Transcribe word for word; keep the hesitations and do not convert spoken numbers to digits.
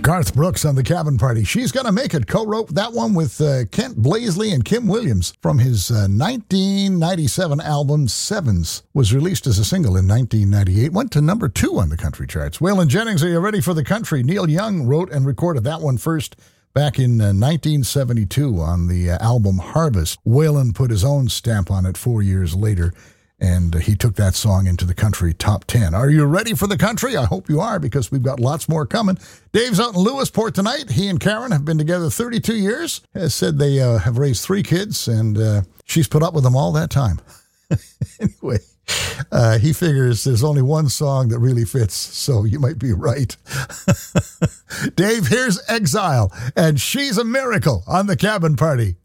Garth Brooks on The Cabin Party. She's Gonna Make It. Co-wrote that one with uh, Kent Blaisley and Kim Williams from his uh, nineteen ninety-seven album Sevens. Was released as a single in nineteen ninety-eight. Went to number two on the country charts. Waylon Jennings, are you ready for the country? Neil Young wrote and recorded that one first back in uh, nineteen seventy-two on the uh, album Harvest. Waylon put his own stamp on it four years later, and uh, he took that song into the country top ten. Are you ready for the country? I hope you are, because we've got lots more coming. Dave's out in Lewisport tonight. He and Karen have been together thirty-two years. Has said they uh, have raised three kids, and uh, she's put up with them all that time. Anyway, uh, he figures there's only one song that really fits, so you might be right. Dave, here's Exile, and She's a Miracle on The Cabin Party.